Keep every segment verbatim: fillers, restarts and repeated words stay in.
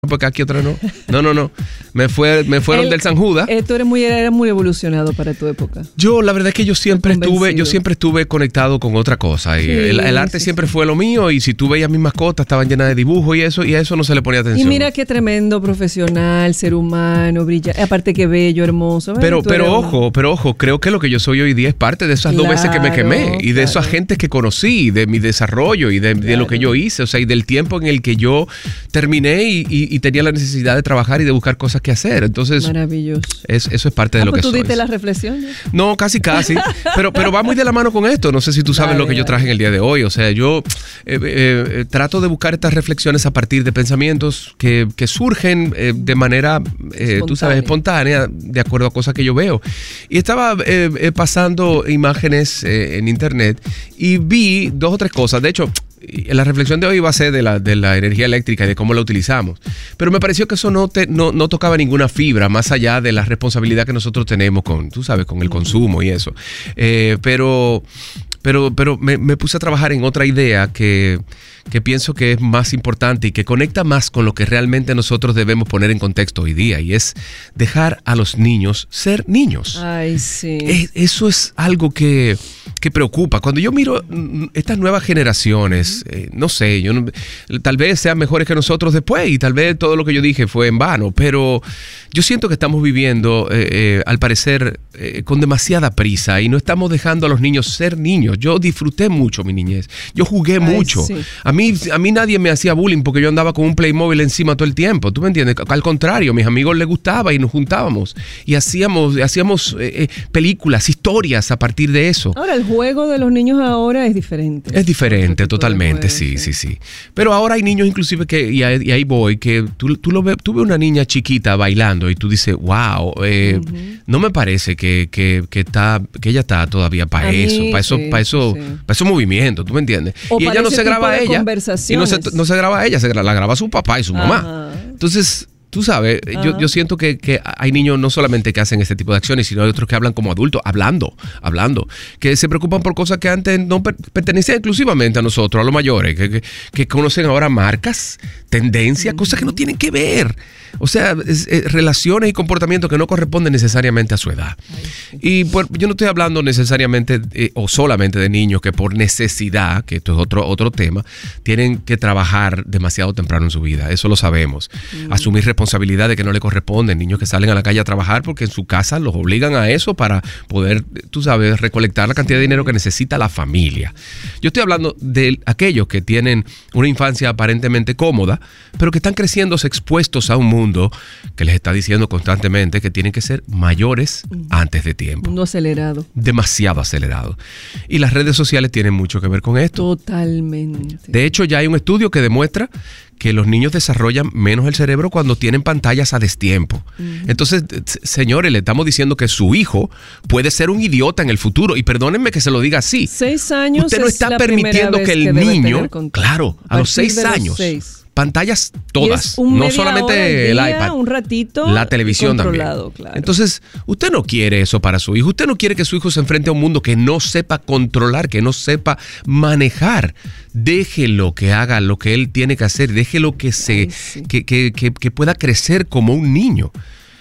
porque aquí otra no. No, no, no. Me, fue, me fueron El, del San Judas. Eh, tú eres muy, eres muy evolucionado para tu época. Yo, la verdad es que yo siempre estuve, yo siempre estuve conectado con otra cosa. Y sí, el, el arte sí, siempre sí. fue lo mío. Y si tú veías mis mascotas, estaban llenas de dibujos y eso, y a eso no se le ponía atención. Y mira qué tremendo profesional, ser humano, brilla. Aparte que bello, hermoso. Pero, Tú pero eres ojo, un... pero ojo, creo que lo que yo soy hoy día es parte de esas claro, dos veces que me quemé. Y de claro. esas gentes que conocí, de mi desarrollo y de, claro. de lo que yo hice. O sea, y del tiempo en el que yo terminé y, y, y tenía la necesidad de trabajar y de buscar cosas que hacer. Entonces, maravilloso. Es, eso es parte de ah, lo pues que tú soy. diste la reflexión. No, casi, casi. Pero, pero va muy de la mano con esto. No sé si tú sabes vale, lo que yo vale. traje en el día de hoy. O sea, yo eh, eh, trato de buscar estas reflexiones a partir de pensamientos que, que surgen eh, de manera, eh, tú sabes, espontánea, de acuerdo a cosas que yo veo. Y estaba eh, eh, pasando imágenes eh, en internet y vi dos o tres cosas. De hecho, la reflexión de hoy va a ser de la, de la energía eléctrica y de cómo la utilizamos. Pero me pareció que eso no, te, no, no tocaba ninguna fibra más allá de la responsabilidad que nosotros tenemos con, tú sabes, con el consumo y eso. Eh, pero pero, pero me, me puse a trabajar en otra idea que, que pienso que es más importante y que conecta más con lo que realmente nosotros debemos poner en contexto hoy día, y es dejar a los niños ser niños. Ay, sí. Es, eso es algo que, que preocupa. Cuando yo miro estas nuevas generaciones, eh, no sé, yo no, tal vez sean mejores que nosotros después y tal vez todo lo que yo dije fue en vano, pero yo siento que estamos viviendo, eh, eh, al parecer, eh, con demasiada prisa y no estamos dejando a los niños ser niños. Yo disfruté mucho mi niñez. Yo jugué Ay, mucho. Sí. A mí, a mí nadie me hacía bullying porque yo andaba con un Playmobil encima todo el tiempo. ¿Tú me entiendes? Al contrario, a mis amigos les gustaba y nos juntábamos y hacíamos, hacíamos eh, películas, historias a partir de eso. Ahora, el juego de los niños ahora es diferente. Es diferente, totalmente, sí, sí, sí. Pero ahora hay niños inclusive que, y ahí, y ahí voy, que tú, tú, lo ves, tú ves una niña chiquita bailando y tú dices, wow, eh, uh-huh. no me parece que, que, que, está, que ella está todavía para eso, para eso, sí, para eso, sí. para esos movimientos, ¿tú me entiendes? O y ella no se graba a ella, y no se, no se graba a ella, se la graba a su papá y su Ajá. mamá. Entonces, tú sabes, yo, yo siento que, que hay niños no solamente que hacen este tipo de acciones, sino hay otros que hablan como adultos, hablando, hablando, que se preocupan por cosas que antes no per- pertenecían exclusivamente a nosotros, a los mayores, que, que, que conocen ahora marcas, tendencias, mm-hmm. cosas que no tienen que ver. O sea, es, es, relaciones y comportamientos que no corresponden necesariamente a su edad. Ay, sí. Y por, yo no estoy hablando necesariamente eh, o solamente de niños que por necesidad, que esto es otro, otro tema, tienen que trabajar demasiado temprano en su vida. Eso lo sabemos. Mm. Asumir responsabilidades que no le corresponden. Niños que salen a la calle a trabajar porque en su casa los obligan a eso para poder, tú sabes, recolectar la cantidad de dinero que necesita la familia. Yo estoy hablando de aquellos que tienen una infancia aparentemente cómoda, pero que están creciendo expuestos a un mundo que les está diciendo constantemente que tienen que ser mayores uh-huh. antes de tiempo. Mundo acelerado. Demasiado acelerado. Y las redes sociales tienen mucho que ver con esto. Totalmente. De hecho, ya hay un estudio que demuestra que los niños desarrollan menos el cerebro cuando tienen pantallas a destiempo. Uh-huh. Entonces, señores, le estamos diciendo que su hijo puede ser un idiota en el futuro. Y perdónenme que se lo diga así. Seis años. Usted no es está la permitiendo que el que niño, claro, a, a los seis años, seis. Pantallas todas, no solamente el iPad, un ratito, la televisión también. Claro. Entonces, usted no quiere eso para su hijo. Usted no quiere que su hijo se enfrente a un mundo que no sepa controlar, que no sepa manejar. Déjelo que haga lo que él tiene que hacer. Déjelo que se, Ay, sí. que, que, que, que pueda crecer como un niño.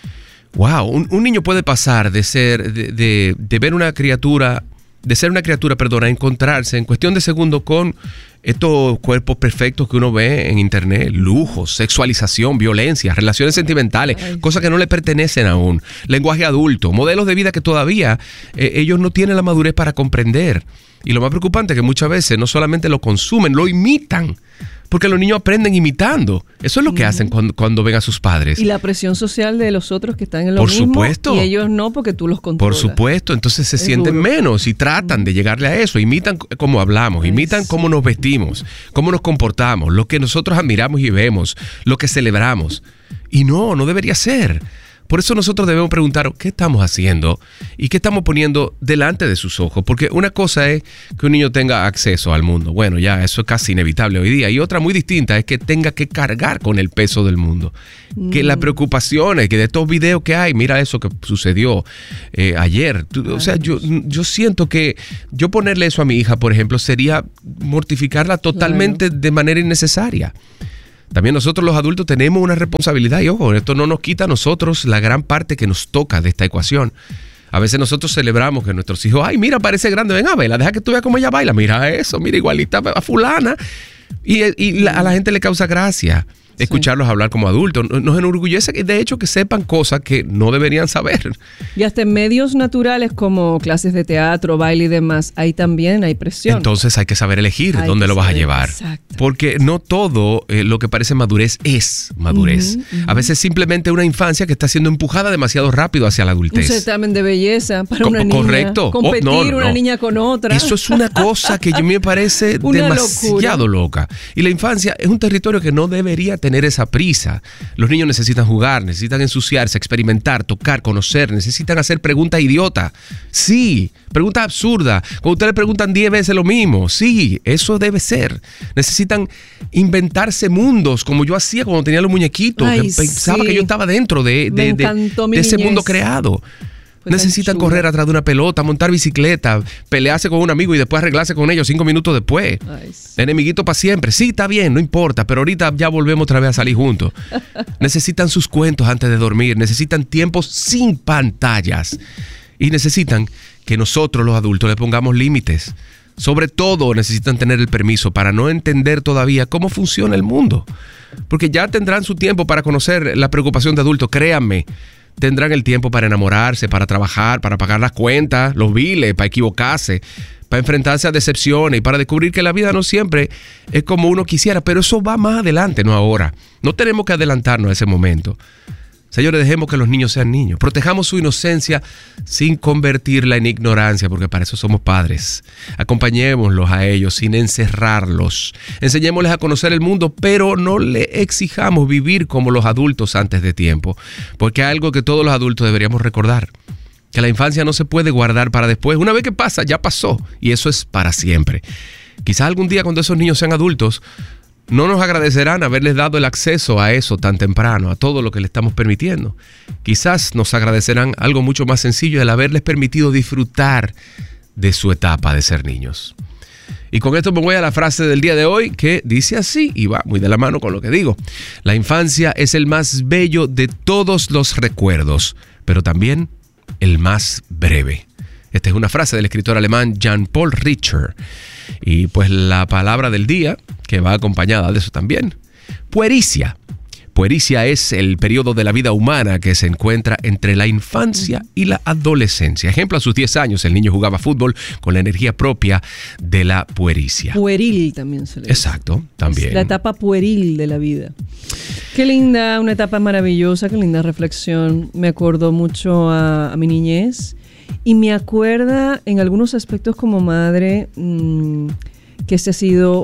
Wow, un, un niño puede pasar de ser, de, de, de ver una criatura, de ser una criatura, perdón, a encontrarse en cuestión de segundos con estos cuerpos perfectos que uno ve en internet, lujos, sexualización, violencia, relaciones sentimentales, Ay. cosas que no le pertenecen aún, lenguaje adulto, modelos de vida que todavía eh, ellos no tienen la madurez para comprender. Y lo más preocupante es que muchas veces no solamente lo consumen, lo imitan. Porque los niños aprenden imitando. Eso es lo que uh-huh. hacen cuando, cuando ven a sus padres. Y la presión social de los otros que están en lo Por mismo. supuesto. Y ellos no, porque tú los controlas. Por supuesto. Entonces se es sienten duro. menos y tratan uh-huh. de llegarle a eso. Imitan cómo hablamos, Ay, imitan sí. cómo nos vestimos, cómo nos comportamos, lo que nosotros admiramos y vemos, lo que celebramos. Y no, no debería ser. Por eso nosotros debemos preguntar qué estamos haciendo y qué estamos poniendo delante de sus ojos. Porque una cosa es que un niño tenga acceso al mundo. Bueno, ya eso es casi inevitable hoy día. Y otra muy distinta es que tenga que cargar con el peso del mundo. Mm. Que las preocupaciones, que de estos videos que hay, mira eso que sucedió eh, ayer. Tú, o sea, yo, yo siento que yo ponerle eso a mi hija, por ejemplo, sería mortificarla totalmente claro. de manera innecesaria. También nosotros los adultos tenemos una responsabilidad y ojo, esto no nos quita a nosotros la gran parte que nos toca de esta ecuación. A veces nosotros celebramos que nuestros hijos, ay, mira, parece grande, ven a verla, deja que tú veas cómo ella baila, mira eso, mira igualita a fulana. Y, y la, a la gente le causa gracia escucharlos sí. hablar como adultos. Nos enorgullece, de hecho, que sepan cosas que no deberían saber. Y hasta en medios naturales como clases de teatro, baile y demás, ahí también hay presión. Entonces hay que saber elegir hay dónde lo vas saber, a llevar. Exacto. Porque no todo eh, lo que parece madurez es madurez. Uh-huh, uh-huh. A veces simplemente una infancia que está siendo empujada demasiado rápido hacia la adultez. Un certamen de belleza para Co- una niña. Correcto. Competir oh, no, no, una no. niña con otra. Eso es una cosa que yo me parece demasiado locura. loca. Y la infancia es un territorio que no debería tener tener esa prisa. Los niños necesitan jugar, necesitan ensuciarse, experimentar, tocar, conocer, necesitan hacer preguntas idiotas. Sí, preguntas absurdas. Cuando ustedes le preguntan diez veces lo mismo. Sí, eso debe ser. Necesitan inventarse mundos, como yo hacía cuando tenía los muñequitos. Ay, que pensaba sí. que yo estaba dentro de, de, de, de ese mundo creado. Pues necesitan correr atrás de una pelota, montar bicicleta, pelearse con un amigo y después arreglarse con ellos cinco minutos después. Ay, sí. Enemiguito para siempre. Sí, está bien, no importa, pero ahorita ya volvemos otra vez a salir juntos. Necesitan sus cuentos antes de dormir, necesitan tiempos sin pantallas y necesitan que nosotros los adultos le pongamos límites. Sobre todo necesitan tener el permiso para no entender todavía cómo funciona el mundo. Porque ya tendrán su tiempo para conocer la preocupación de adultos, créanme. Tendrán el tiempo para enamorarse, para trabajar, para pagar las cuentas, los biles, para equivocarse, para enfrentarse a decepciones y para descubrir que la vida no siempre es como uno quisiera, pero eso va más adelante, no ahora. No tenemos que adelantarnos a ese momento. Señores, dejemos que los niños sean niños. Protejamos su inocencia sin convertirla en ignorancia, porque para eso somos padres. Acompañémoslos a ellos sin encerrarlos. Enseñémosles a conocer el mundo, pero no le exijamos vivir como los adultos antes de tiempo. Porque hay algo que todos los adultos deberíamos recordar. Que la infancia no se puede guardar para después. Una vez que pasa, ya pasó. Y eso es para siempre. Quizás algún día cuando esos niños sean adultos, no nos agradecerán haberles dado el acceso a eso tan temprano, a todo lo que le estamos permitiendo. Quizás nos agradecerán algo mucho más sencillo, el haberles permitido disfrutar de su etapa de ser niños. Y con esto me voy a la frase del día de hoy que dice así, y va muy de la mano con lo que digo. La infancia es el más bello de todos los recuerdos, pero también el más breve. Esta es una frase del escritor alemán Jean-Paul Richter. Y pues la palabra del día, que va acompañada de eso también, puericia. Puericia es el periodo de la vida humana que se encuentra entre la infancia y la adolescencia. Ejemplo, a sus diez años el niño jugaba fútbol con la energía propia de la puericia. Pueril también se le dice. Exacto, también. Es la etapa pueril de la vida. Qué linda, una etapa maravillosa, qué linda reflexión. Me acordó mucho a, a mi niñez. Y me acuerda en algunos aspectos como madre mmm, que ese ha sido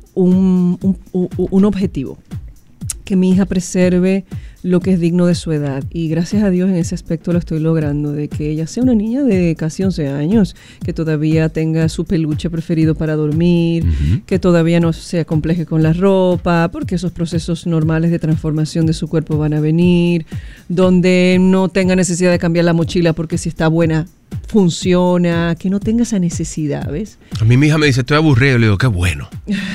un, un, un objetivo, que mi hija preserve lo que es digno de su edad. Y gracias a Dios en ese aspecto lo estoy logrando, de que ella sea una niña de casi once años, que todavía tenga su peluche preferido para dormir, uh-huh. que todavía no se acompleje con la ropa, porque esos procesos normales de transformación de su cuerpo van a venir, donde no tenga necesidad de cambiar la mochila porque si está buena funciona, que no tenga esa necesidad, ¿ves? A mí mi hija me dice, estoy aburrido, le digo, qué bueno,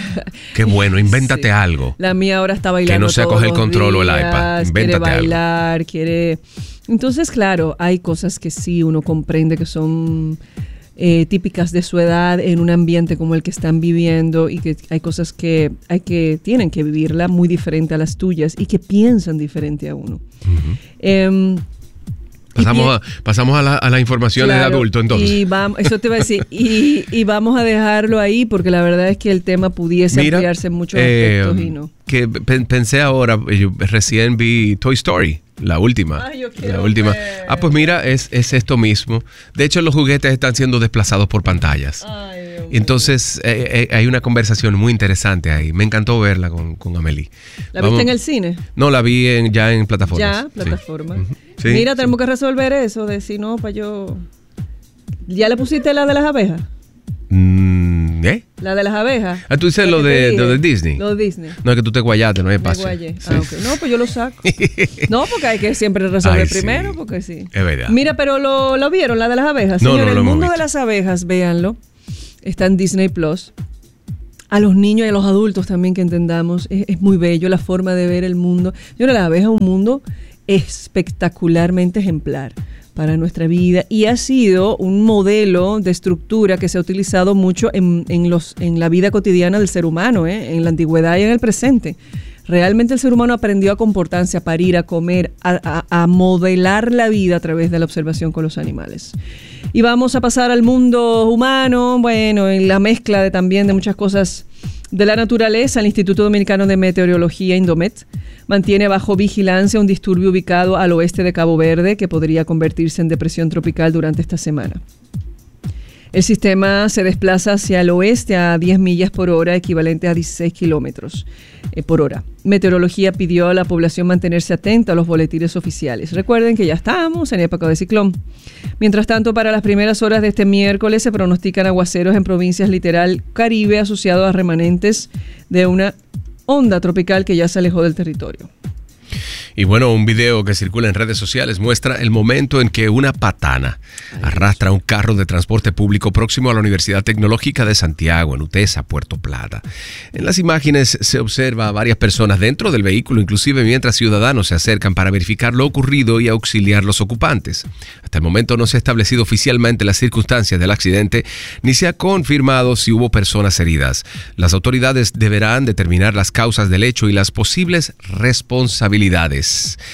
qué bueno, invéntate sí. algo. La mía ahora está bailando que no sea coger el control o el iPad, invéntate quiere bailar, algo. quiere... Entonces, claro, hay cosas que sí uno comprende que son eh, típicas de su edad en un ambiente como el que están viviendo y que hay cosas que hay que tienen que vivirla muy diferente a las tuyas y que piensan diferente a uno. Uh-huh. Eh, Pasamos, a, pasamos a, la, a las informaciones claro, de adulto, entonces. Y vamos, eso te iba a decir. y, y vamos a dejarlo ahí porque la verdad es que el tema pudiese Mira, ampliarse en muchos eh, aspectos y no. Que pensé ahora, yo recién vi Toy Story, la última. Ay, yo quiero la última. ver. Ah, pues mira, es, es esto mismo. De hecho, los juguetes están siendo desplazados por pantallas. Ay, Dios Entonces, eh, eh, hay una conversación muy interesante ahí. Me encantó verla con, con Amelie. ¿La Vamos, viste en el cine? No, la vi en, ya en plataformas. Ya, plataforma. Sí. Sí, Mira, tenemos sí. que resolver eso de si no, para yo... ¿Ya le pusiste la de las abejas? Mm, ¿Eh? La de las abejas. Ah, tú dices lo de, lo de Disney. Lo de Disney. No, es que tú te guayaste, no hay espacio. Me guayé. Sí. Ah, okay. No, pues yo lo saco. No, porque hay que siempre resolver Ay, primero, sí. porque sí. Es verdad. Mira, pero lo, lo vieron, la de las abejas. No, Señores, no, no el mundo visto. de las abejas, véanlo. Está en Disney Plus. a los niños y a los adultos también que entendamos. Es, es muy bello la forma de ver el mundo. Yo la veo un mundo espectacularmente ejemplar para nuestra vida y ha sido un modelo de estructura que se ha utilizado mucho en, en, los, en la vida cotidiana del ser humano, ¿eh? En la antigüedad y en el presente. Realmente el ser humano aprendió a comportarse, a parir, a comer, a, a, a modelar la vida a través de la observación con los animales. Y vamos a pasar al mundo humano, bueno, en la mezcla de, también de muchas cosas de la naturaleza. El Instituto Dominicano de Meteorología, Indomet, mantiene bajo vigilancia un disturbio ubicado al oeste de Cabo Verde que podría convertirse en depresión tropical durante esta semana. El sistema se desplaza hacia el oeste a diez millas por hora, equivalente a dieciséis kilómetros eh, por hora. Meteorología pidió a la población mantenerse atenta a los boletines oficiales. Recuerden que ya estamos en época de ciclón. Mientras tanto, para las primeras horas de este miércoles se pronostican aguaceros en provincias litoral Caribe asociados a remanentes de una onda tropical que ya se alejó del territorio. Y bueno, un video que circula en redes sociales muestra el momento en que una patana arrastra un carro de transporte público próximo a la Universidad Tecnológica de Santiago, en Utesa, Puerto Plata. En las imágenes se observa a varias personas dentro del vehículo, inclusive mientras ciudadanos se acercan para verificar lo ocurrido y auxiliar los ocupantes. Hasta el momento no se ha establecido oficialmente las circunstancias del accidente, ni se ha confirmado si hubo personas heridas. Las autoridades deberán determinar las causas del hecho y las posibles responsabilidades.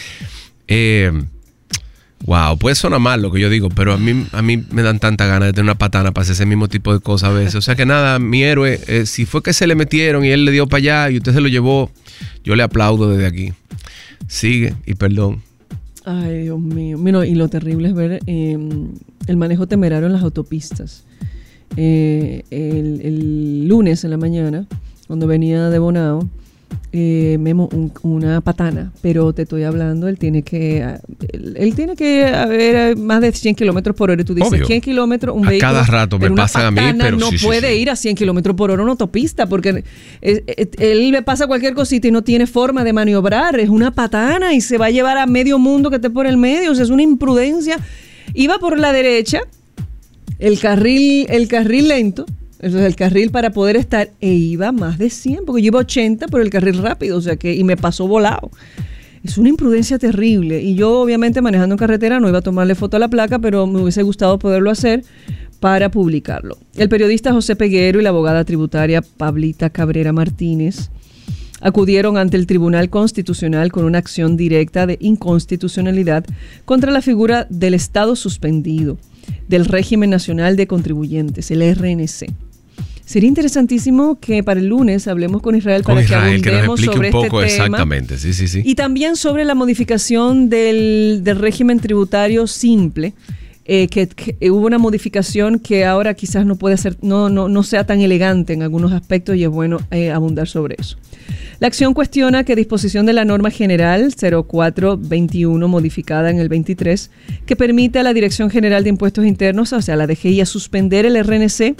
Eh, wow, puede sonar mal lo que yo digo, pero a mí, a mí me dan tanta ganas de tener una patana para hacer ese mismo tipo de cosas a veces. O sea que nada, mi héroe, eh, si fue que se le metieron y él le dio para allá y usted se lo llevó, yo le aplaudo desde aquí. Sigue y perdón. Ay, Dios mío. Mira, y lo terrible es ver eh, el manejo temerario en las autopistas. Eh, el, el lunes en la mañana, cuando venía de Bonao, Eh, Memo, un, una patana, pero te estoy hablando, él tiene que él, él tiene que haber más de cien kilómetros por hora. Y tú dices, obvio, cien kilómetros, un a vehículo. Cada rato me pasan a mí, pero no sí, puede sí, sí. ir a cien kilómetros por hora en una autopista porque es, es, él le pasa cualquier cosita y no tiene forma de maniobrar. Es una patana y se va a llevar a medio mundo que esté por el medio. O sea, es una imprudencia. Iba por la derecha, el carril, el carril lento. Eso es el carril para poder estar, e iba más de cien, porque yo iba ochenta por el carril rápido, o sea que, y me pasó volado. Es una imprudencia terrible, y yo obviamente manejando en carretera no iba a tomarle foto a la placa, pero me hubiese gustado poderlo hacer para publicarlo. El periodista José Peguero y la abogada tributaria Pablita Cabrera Martínez acudieron ante el Tribunal Constitucional con una acción directa de inconstitucionalidad contra la figura del Estado suspendido del Régimen Nacional de Contribuyentes, el R N C. Sería interesantísimo que para el lunes hablemos con Israel con para Israel, que abundemos que nos explique sobre un poco este tema. Exactamente, sí, sí, sí. Y también sobre la modificación del, del régimen tributario simple, eh, que, que hubo una modificación que ahora quizás no puede ser, no, no, no sea tan elegante en algunos aspectos y es bueno eh, abundar sobre eso. La acción cuestiona que disposición de la norma general cero cuatro veintiuno modificada en el veintitrés que permite a la Dirección General de Impuestos Internos, o sea, la D G I, a suspender el R N C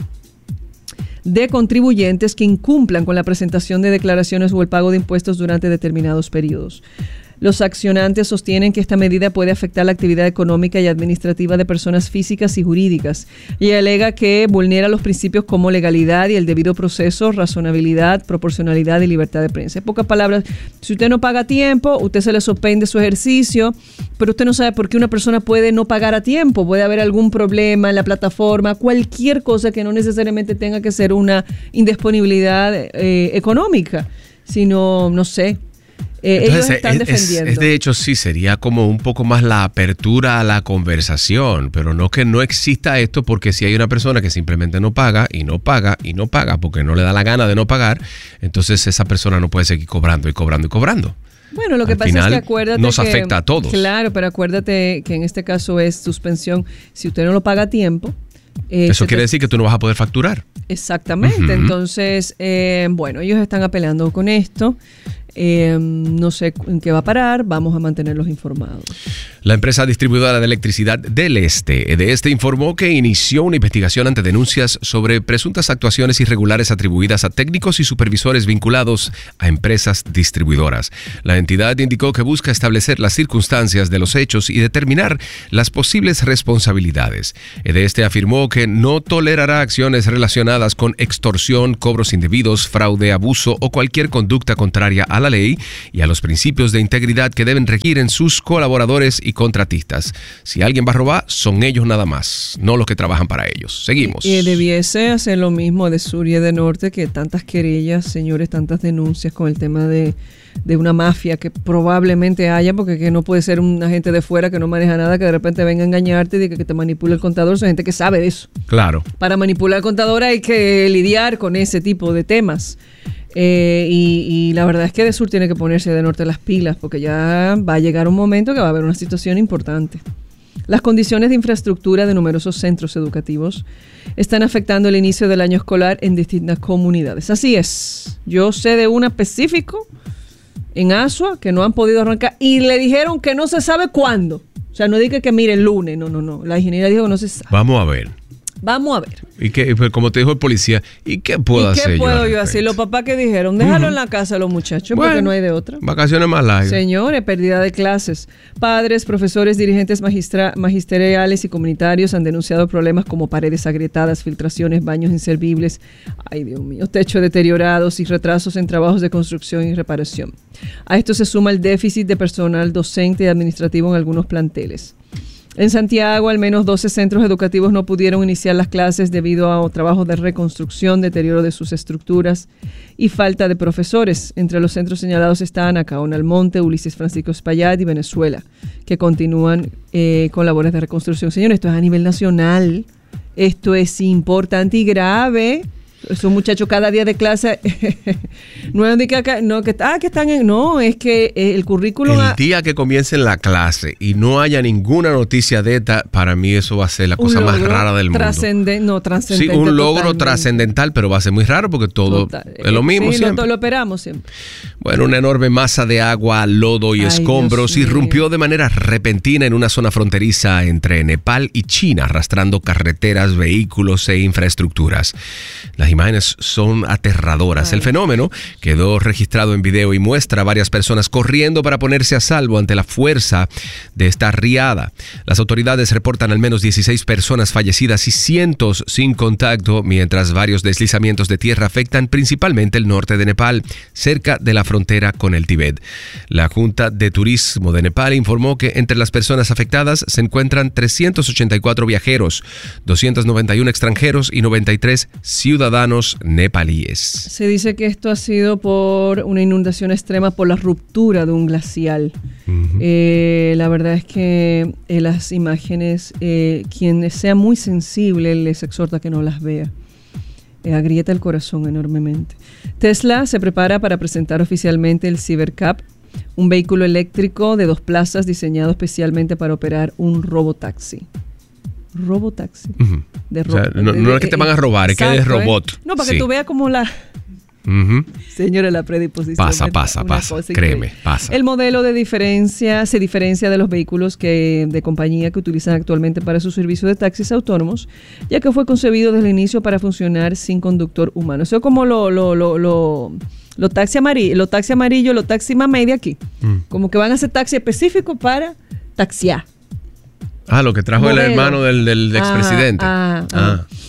de contribuyentes que incumplan con la presentación de declaraciones o el pago de impuestos durante determinados periodos. Los accionantes sostienen que esta medida puede afectar la actividad económica y administrativa de personas físicas y jurídicas y alega que vulnera los principios como legalidad y el debido proceso, razonabilidad, proporcionalidad y libertad de prensa. En pocas palabras, si usted no paga a tiempo, usted se le suspende su ejercicio, pero usted no sabe por qué una persona puede no pagar a tiempo. Puede haber algún problema en la plataforma, cualquier cosa que no necesariamente tenga que ser una indisponibilidad eh, económica, sino, no sé, Eh, Entonces, ellos están es, defendiendo. Es, es de hecho, sí, sería como un poco más la apertura a la conversación, pero no que no exista esto, porque si hay una persona que simplemente no paga y no paga y no paga porque no le da la gana de no pagar, entonces esa persona no puede seguir cobrando y cobrando y cobrando. Bueno, lo que Al pasa final, es que acuérdate nos que, afecta a todos. Claro, pero acuérdate que en este caso es suspensión. Si usted no lo paga a tiempo... Eh, Eso quiere te... decir que tú no vas a poder facturar. Exactamente. Uh-huh. Entonces, eh, bueno, ellos están apelando con esto. Eh, no sé en qué va a parar, vamos a mantenerlos informados. La empresa distribuidora de electricidad del Este, de Este, informó que inició una investigación ante denuncias sobre presuntas actuaciones irregulares atribuidas a técnicos y supervisores vinculados a empresas distribuidoras. La entidad indicó que busca establecer las circunstancias de los hechos y determinar las posibles responsabilidades. De Este afirmó que no tolerará acciones relacionadas con extorsión, cobros indebidos, fraude, abuso o cualquier conducta contraria a la ley y a los principios de integridad que deben regir en sus colaboradores y contratistas. Si alguien va a robar, son ellos nada más, no los que trabajan para ellos. Seguimos. Y debiese hacer lo mismo de sur y de norte, que tantas querellas, señores, tantas denuncias con el tema de, de una mafia que probablemente haya, porque que no puede ser una gente de fuera que no maneja nada, que de repente venga a engañarte y que te manipule el contador. Son gente que sabe de eso. Claro. Para manipular al contador hay que lidiar con ese tipo de temas. Eh, y, y la verdad es que de sur tiene que ponerse de norte las pilas, porque ya va a llegar un momento que va a haber una situación importante. Las condiciones de infraestructura de numerosos centros educativos están afectando el inicio del año escolar en distintas comunidades. Así es. Yo sé de un específico en Asua que no han podido arrancar y le dijeron que no se sabe cuándo. O sea, no diga que mire el lunes, no, no, no. La ingeniera dijo que no se sabe. Vamos a ver. Vamos a ver. Y que, como te dijo el policía, ¿y qué puedo ¿Y qué hacer yo? ¿Qué puedo yo hacer? Los papás que dijeron, déjalo uh-huh. en la casa a los muchachos, bueno, porque no hay de otra. Vacaciones más largas. Señores, pérdida de clases. Padres, profesores, dirigentes magistra- magisteriales y comunitarios han denunciado problemas como paredes agrietadas, filtraciones, baños inservibles, ay Dios mío, techos deteriorados y retrasos en trabajos de construcción y reparación. A esto se suma el déficit de personal docente y administrativo en algunos planteles. En Santiago, al menos doce centros educativos no pudieron iniciar las clases debido a trabajos de reconstrucción, deterioro de sus estructuras y falta de profesores. Entre los centros señalados están Acaona Almonte, Ulises Francisco Espaillat y Venezuela, que continúan eh, con labores de reconstrucción. Señores, esto es a nivel nacional. Esto es importante y grave. Esos muchachos cada día de clase no es de que acá, no que ah, que están en, no, es que el currículum el día que comiencen la clase y no haya ninguna noticia de esta, para mí eso va a ser la cosa más rara del mundo. Trascendente, no, trascendente. Sí, un logro trascendental, pero va a ser muy raro porque todo Total. es lo mismo sí, siempre. Lo, lo esperamos siempre. Bueno, una enorme masa de agua, lodo y Ay, escombros irrumpió de manera repentina en una zona fronteriza entre Nepal y China, arrastrando carreteras, vehículos e infraestructuras. Las imágenes son aterradoras. Ay. El fenómeno quedó registrado en video y muestra a varias personas corriendo para ponerse a salvo ante la fuerza de esta riada. Las autoridades reportan al menos dieciséis personas fallecidas y cientos sin contacto, mientras varios deslizamientos de tierra afectan principalmente el norte de Nepal, cerca de la frontera con el Tíbet. La Junta de Turismo de Nepal informó que entre las personas afectadas se encuentran trescientos ochenta y cuatro viajeros, doscientos noventa y uno extranjeros y noventa y tres ciudadanos nepalíes. Se dice que esto ha sido por una inundación extrema por la ruptura de un glacial. Uh-huh. Eh, la verdad es que eh, las imágenes, eh, quien sea muy sensible les exhorta que no las vea. Eh, agrieta el corazón enormemente. Tesla se prepara para presentar oficialmente el Cybercab, un vehículo eléctrico de dos plazas diseñado especialmente para operar un robotaxi. Robotaxi. Uh-huh. De ro- o sea, no, no es que te van a robar, exacto, es que es robot. ¿eh? No, para sí. que tú veas como la... Uh-huh. Señora, la predisposición. Pasa, pasa, pasa. Créeme, pasa. El modelo de diferencia se diferencia de los vehículos que, de compañía que utilizan actualmente para su servicio de taxis autónomos, ya que fue concebido desde el inicio para funcionar sin conductor humano. Eso es como lo, lo, lo, lo, lo taxi amarillo, los taxi amarillo, los taxi mamey de aquí. Mm. Como que van a hacer taxi específico para taxiar. Ah, lo que trajo modelo. El hermano del, del expresidente. Ah, ah, ah. ah.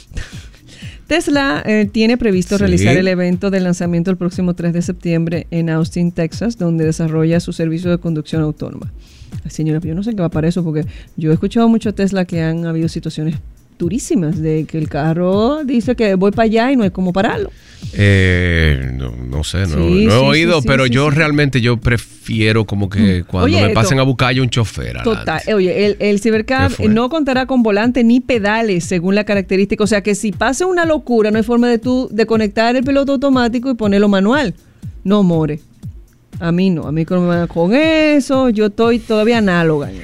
Tesla eh, tiene previsto sí. realizar el evento de lanzamiento el próximo tres de septiembre en Austin, Texas, donde desarrolla su servicio de conducción autónoma. Ay, señora, yo no sé qué va para eso, porque yo he escuchado mucho a Tesla que han habido situaciones durísimas de que el carro dice que voy para allá y no hay cómo pararlo. Eh, no, no sé, no, sí, no he sí, oído, sí, sí, pero sí, yo sí. realmente yo prefiero como que cuando oye, me pasen esto, a buscar hay un chofer. Total, oye, el, el Cybercab no contará con volante ni pedales según la característica, o sea que si pasa una locura no hay forma de tú de conectar el piloto automático y ponerlo manual. No, more. A mí no, a mí con eso, yo estoy todavía análoga en eso.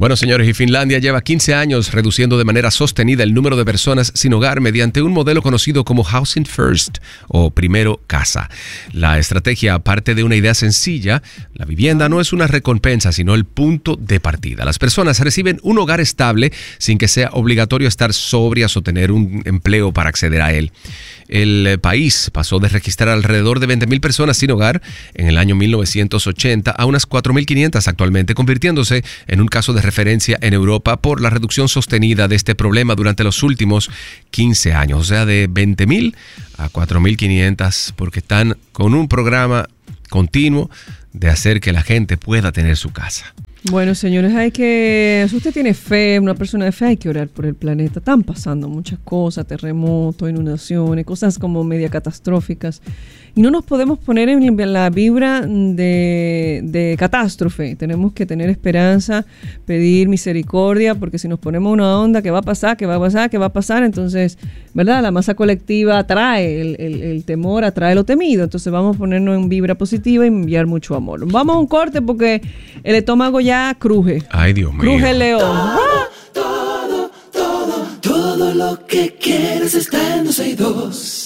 Bueno, señores, y Finlandia lleva quince años reduciendo de manera sostenida el número de personas sin hogar mediante un modelo conocido como Housing First, o Primero Casa. La estrategia parte de una idea sencilla: la vivienda no es una recompensa, sino el punto de partida. Las personas reciben un hogar estable sin que sea obligatorio estar sobrias o tener un empleo para acceder a él. El país pasó de registrar alrededor de veinte mil personas sin hogar en el año mil novecientos ochenta a unas cuatro mil quinientas actualmente, convirtiéndose en un caso de referencia en Europa por la reducción sostenida de este problema durante los últimos quince años. O sea, de veinte mil a cuatro mil quinientas, porque están con un programa continuo de hacer que la gente pueda tener su casa. Bueno, señores, hay que, si usted tiene fe, una persona de fe, hay que orar por el planeta. Están pasando muchas cosas, terremotos, inundaciones, cosas como media catastróficas. Y no nos podemos poner en la vibra de, de catástrofe. Tenemos que tener esperanza, pedir misericordia, porque si nos ponemos una onda, ¿qué va a pasar? ¿Qué va a pasar? ¿Qué va a pasar? Entonces, ¿verdad? La masa colectiva atrae, el, el, el temor atrae lo temido. Entonces vamos a ponernos en vibra positiva y enviar mucho amor. Vamos a un corte porque el estómago ya cruje. Ay, Dios mío. Cruje el león. Todo, todo, todo, todo lo que quieres está en doce y dos.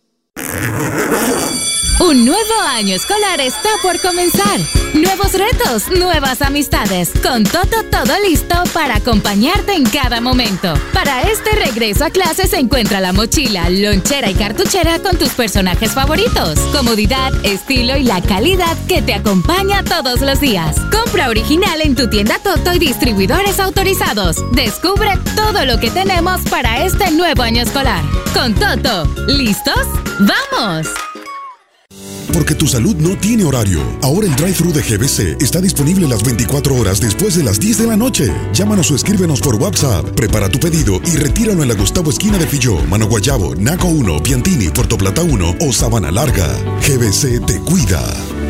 Un nuevo año escolar está por comenzar. Nuevos retos, nuevas amistades. Con Toto todo listo para acompañarte en cada momento. Para este regreso a clases encuentra la mochila, lonchera y cartuchera con tus personajes favoritos. Comodidad, estilo y la calidad que te acompaña todos los días. Compra original en tu tienda Toto y distribuidores autorizados. Descubre todo lo que tenemos para este nuevo año escolar. Con Toto, ¿listos? ¡Vamos! Porque tu salud no tiene horario. Ahora el drive-thru de G B C está disponible las veinticuatro horas después de las diez de la noche. Llámanos o escríbenos por WhatsApp. Prepara tu pedido y retíralo en la Gustavo esquina de Filló, Mano Guayabo, Naco uno, Piantini, Puerto Plata uno o Sabana Larga. G B C te cuida.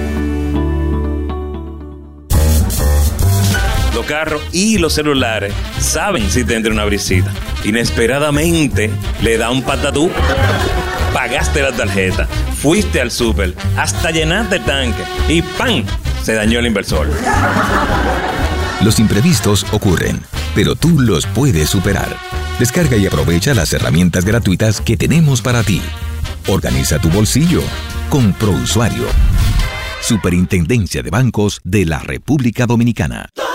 Los carros y los celulares saben si te entra una brisita. Inesperadamente le da un patatú. Pagaste la tarjeta, fuiste al súper, hasta llenaste el tanque y ¡pam! Se dañó el inversor. Los imprevistos ocurren, pero tú los puedes superar. Descarga y aprovecha las herramientas gratuitas que tenemos para ti. Organiza tu bolsillo con ProUsuario. Superintendencia de Bancos de la República Dominicana.